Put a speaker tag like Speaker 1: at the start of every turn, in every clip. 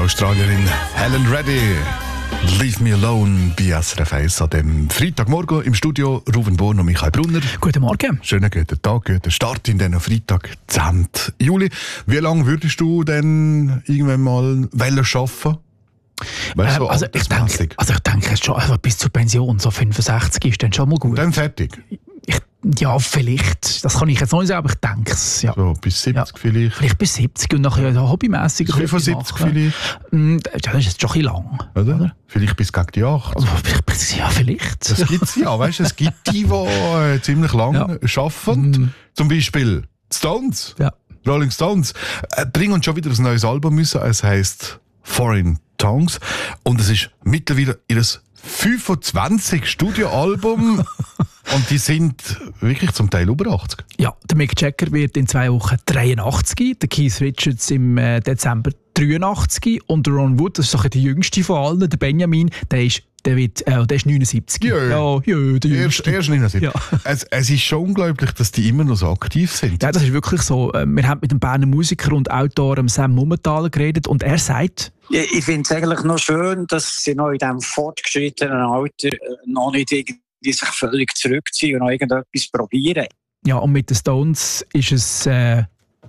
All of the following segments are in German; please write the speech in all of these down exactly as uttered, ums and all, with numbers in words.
Speaker 1: Australierin Helen Reddy. Leave Me Alone bei S R F eins an dem Freitagmorgen im Studio. Ruben Born und Michael Brunner.
Speaker 2: Guten Morgen.
Speaker 1: Schönen guten Tag, guten Start in den Freitag, zehnten Juli. Wie lange würdest du denn irgendwann mal wollen arbeiten? Weißt, so
Speaker 2: ähm, also, ich denke, also ich denke schon, also bis zur Pension, so fünfundsechzig ist dann schon mal gut.
Speaker 1: Dann fertig?
Speaker 2: Ich, ja, vielleicht. Das kann ich jetzt noch nicht sagen, aber ich denke es. Ja.
Speaker 1: So bis siebzig ja. vielleicht?
Speaker 2: Vielleicht bis siebzig und nachher ja, hobbymässig.
Speaker 1: fünfundsiebzig vielleicht?
Speaker 2: Ja, das ist jetzt schon ein bisschen lang.
Speaker 1: Oder? Oder? Vielleicht bis gegen die achtzig?
Speaker 2: Also, ja, vielleicht.
Speaker 1: Das gibt es ja, weißt du, es gibt die, die äh, ziemlich lang ja. arbeiten. Mm. Zum Beispiel Stones.
Speaker 2: Ja.
Speaker 1: Rolling Stones. Äh, bringen uns schon wieder ein neues Album müssen. Es heisst Foreign Tongues. Und es ist mittlerweile ihr fünfundzwanzigste Studioalbum. Und die sind wirklich zum Teil über achtzig.
Speaker 2: Ja, der Mick Jagger wird in zwei Wochen dreiundachtzig, der Keith Richards im äh, Dezember dreiundachtzig und der Ron Wood, das ist doch der jüngste von allen, der Benjamin, der ist, der wird, äh, der ist neunundsiebzig.
Speaker 1: Ja,
Speaker 2: ja, ja der
Speaker 1: jüngste. Erst, erst neunundsiebzig. Ja. Es, es ist schon unglaublich, dass die immer noch so aktiv sind.
Speaker 2: Ja, das ist wirklich so. Wir haben mit dem Berner Musiker und Autor Sam Mummenthaler geredet und er sagt...
Speaker 3: Ja, ich finde es eigentlich noch schön, dass sie noch in diesem fortgeschrittenen Alter noch nicht irgendwie sich völlig zurückziehen und noch irgendetwas probieren.
Speaker 2: Ja, und mit den Stones ist es äh,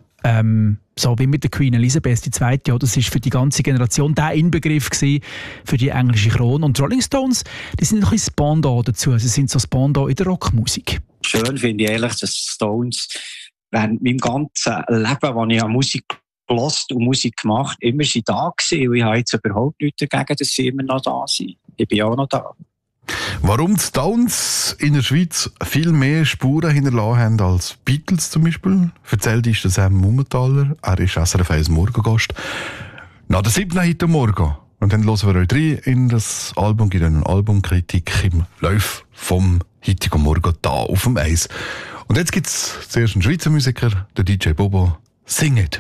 Speaker 2: ähm, so wie mit der Queen Elizabeth die Zweite. Ja, das war für die ganze Generation der Inbegriff gewesen für die englische Krone. Und die Rolling Stones, die sind ein bisschen das Pendant dazu. Sie sind so das Pendant in der Rockmusik.
Speaker 3: Schön finde ich ehrlich, dass die Stones während meinem ganzen Leben, wo ich an Musik gehört und Musik gemacht, immer sie da gewesen. Und ich habe jetzt überhaupt nichts dagegen, dass sie immer noch da sind. Ich bin auch noch da.
Speaker 1: Warum die Stones in der Schweiz viel mehr Spuren hinterlassen haben als Beatles zum Beispiel, erzählt ist der Sam Mummenthaler. Er ist S R F eins Morgengast. Nach der siebten heute Morgen. Und dann hören wir euch rein in das Album, gibt eine Albumkritik im Lauf vom heutigen Morgen da auf dem Eis. Und jetzt gibt es zuerst einen Schweizer Musiker, der D J Bobo. Sing it!